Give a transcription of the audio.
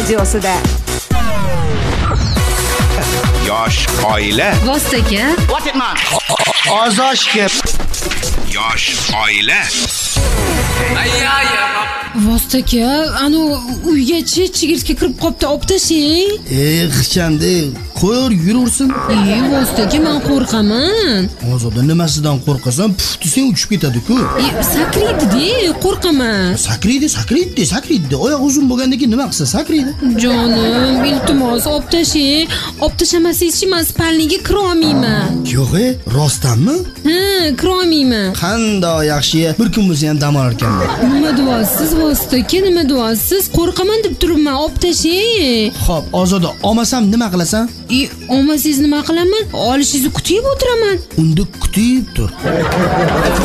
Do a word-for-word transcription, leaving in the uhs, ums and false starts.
studiosida. Yosh oila. Vostoka. What it man? Ozoshga. Yosh oila. Vostoka, anu uygachi chigirtka kirib qopti, olib tashing. Ey, xichandi, qo'yar yuraversin. Ey, Vostoka, men qo'rqaman. Ozoda nimasidan qo'rqasan? Puf desang uchib ketadi-ku. Ey, sakraydi-de, qo'rqaman. Sakraydi, sakraydi, sakraydi. Oyoq uzun bo'lgandan keyin nima qilsa sakraydi? Jonim, iltimos, olib tashing. Olib tashamasangiz, men spalniga kira olmayman. Yo'q, rostdanmi? Ha, kira olmayman. Qanday yaxshi, bir kun bo'lsa ham dam olar ekanman. Nima deyapsiz, Vostoka, nima deyapsiz? Qo'rqaman deb turibman, olib tashing. Xo'p, Ozoda, olmasam nima qilasan? Ey, olmasangiz nima qilaman? Olishingizni kutib o'tiraman. Unda kutib tur.